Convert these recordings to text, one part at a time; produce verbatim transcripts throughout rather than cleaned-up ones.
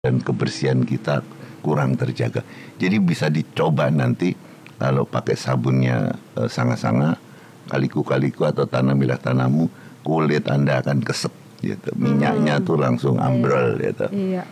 dan kebersihan kita kurang terjaga. Jadi bisa dicoba nanti kalau pakai sabunnya e, sanga-sanga, kaliku-kaliku atau tanamilah tanamu, kulit Anda akan kesep gitu. Minyaknya hmm. tuh langsung ambrol iya. gitu. Iya.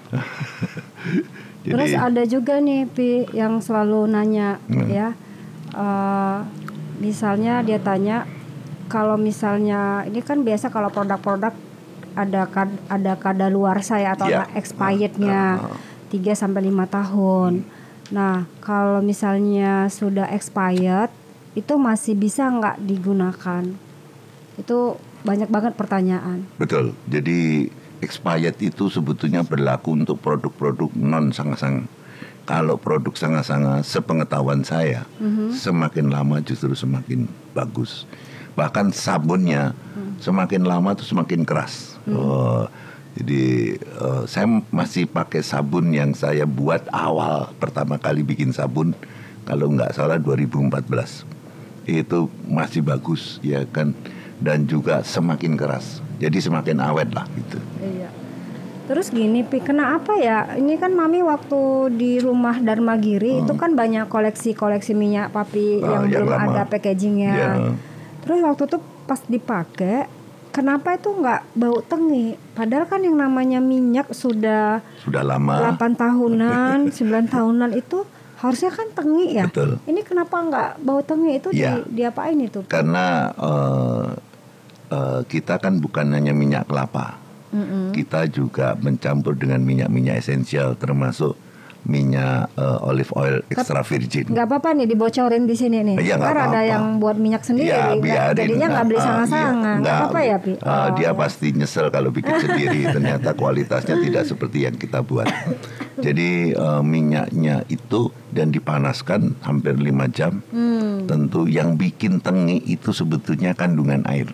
Jadi, terus ada juga nih Pi yang selalu nanya hmm. ya. Uh, misalnya dia tanya kalau misalnya ini kan biasa kalau produk-produk ada kad, ada kadaluarsa ya atau yeah. expirednya uh, uh, tiga sampai lima tahun. Hmm. Nah, kalau misalnya sudah expired itu masih bisa nggak digunakan? Itu banyak banget pertanyaan. Betul. Jadi expired itu sebetulnya berlaku untuk produk-produk non sanga-sanga. Kalau produk sanga-sanga sepengetahuan saya, mm-hmm. semakin lama justru semakin bagus. Bahkan sabunnya mm. semakin lama tuh semakin keras. Mm. Oh, jadi uh, saya masih pakai sabun yang saya buat awal pertama kali bikin sabun, kalau nggak salah dua ribu empat belas. Itu masih bagus ya kan, dan juga semakin keras. Jadi semakin awet lah gitu. Iya. Terus gini Pi, kenapa ya? Ini kan Mami waktu di rumah Dharmagiri hmm. itu kan banyak koleksi-koleksi minyak papi oh, yang, yang belum lama. Ada packagingnya. Yeah. Terus waktu itu pas dipakai, kenapa itu nggak bau tengi? Padahal kan yang namanya minyak sudah sudah lama. delapan tahunan, sembilan tahunan itu harusnya kan tengi ya. Betul. Ini kenapa nggak bau tengi itu yeah. di diapain itu? Karena uh, uh, kita kan bukan hanya minyak kelapa. Mm-hmm. Kita juga mencampur dengan minyak-minyak esensial, termasuk minyak uh, olive oil extra virgin. Gak apa-apa nih dibocorin di sini nih. Ya, karena ada yang buat minyak sendiri, ya, biarin, jadinya nggak beli sanga-sanga. Nggak uh, apa-apa ya Pi. Uh, oh, dia ya. pasti nyesel kalau bikin sendiri. Ternyata kualitasnya tidak seperti yang kita buat. Jadi uh, minyaknya itu dan dipanaskan hampir lima jam. Hmm. Tentu yang bikin tengi itu sebetulnya kandungan air.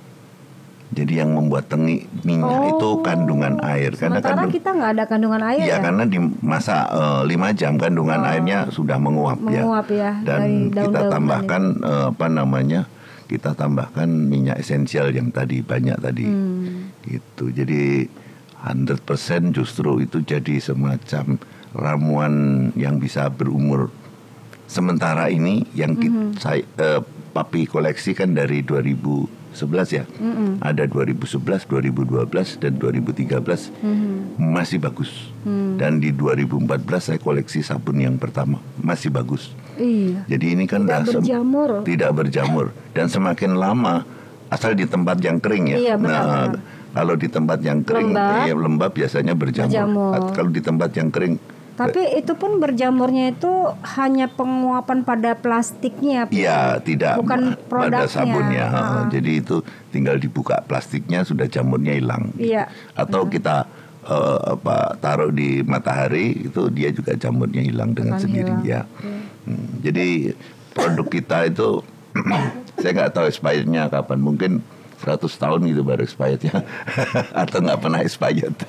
Jadi yang membuat tengi minyak oh, itu kandungan air. Karena kandung, kita nggak ada kandungan air ya? Ya karena dimasak uh, lima jam kandungan oh, airnya sudah menguap, menguap ya. ya Dan kita tambahkan uh, apa namanya? Kita tambahkan minyak esensial yang tadi banyak tadi. Hmm. Gitu. Jadi seratus persen justru itu jadi semacam ramuan yang bisa berumur sementara ini yang kita, mm-hmm. saya uh, papi koleksi kan dari dua ribu sebelas ya. Mm-hmm. Ada dua ribu sebelas, dua ribu dua belas dan dua ribu tiga belas. Mm-hmm. Masih bagus. Mm. Dan di dua ribu empat belas saya koleksi sabun yang pertama, masih bagus. Iya. Jadi ini kan tidak berjamur. Sem- tidak berjamur dan semakin lama asal di tempat yang kering ya. Iya, benar, nah, benar. Kalau di tempat yang kering lembab, eh, lembab biasanya berjamur. berjamur. Kalau di tempat yang kering tapi itu pun berjamurnya itu hanya penguapan pada plastiknya. Iya, tidak bukan produknya. Pada sabunnya. Uh-huh. Jadi itu tinggal dibuka plastiknya sudah jamurnya hilang. Iya. Atau uh-huh. kita uh, apa taruh di matahari itu dia juga jamurnya hilang dengan akan sendirinya. Ya. Hmm, jadi produk kita itu saya nggak tahu expirednya kapan, mungkin seratus tahun gitu baru expirednya atau nggak pernah expired.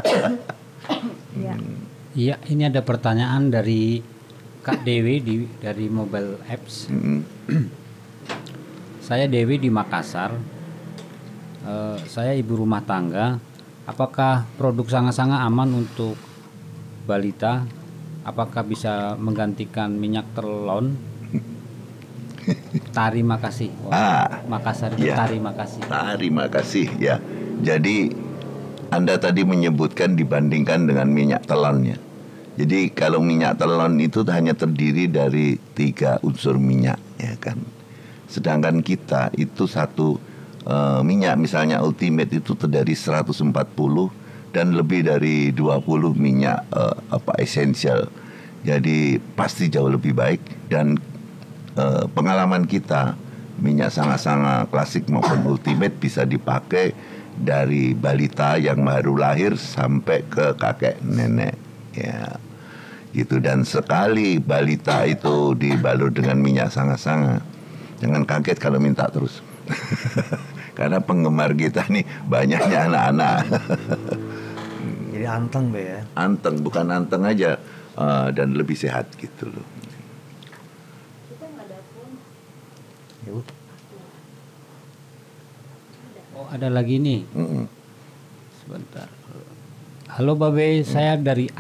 Iya. Iya, ini ada pertanyaan dari Kak Dewi di dari Mobile Apps. Mm-hmm. Saya Dewi di Makassar. Uh, saya ibu rumah tangga. Apakah produk sanga-sanga aman untuk balita? Apakah bisa menggantikan minyak telon? Tari makasih. Wow. Ah, Makassar itu ya. Tari makasih. Tari makasih ya. Jadi Anda tadi menyebutkan dibandingkan dengan minyak telonnya. Jadi kalau minyak telon itu hanya terdiri dari tiga unsur minyak, ya kan. Sedangkan kita itu satu uh, minyak, misalnya Ultimate itu terdiri seratus empat puluh dan lebih dari dua puluh minyak uh, apa esensial. Jadi pasti jauh lebih baik dan uh, pengalaman kita minyak sanga-sanga klasik maupun Ultimate bisa dipakai dari balita yang baru lahir sampai ke kakek nenek ya gitu. Dan sekali balita itu dibalut dengan minyak sanga-sanga, jangan kaget kalau minta terus. Karena penggemar kita nih banyaknya anak-anak. Jadi anteng be ya. Anteng, bukan anteng aja uh, dan lebih sehat gitu loh. Kita nggak ada pun. Yuk. Oh, ada lagi nih. Mm-mm. Sebentar. Halo Babe, saya dari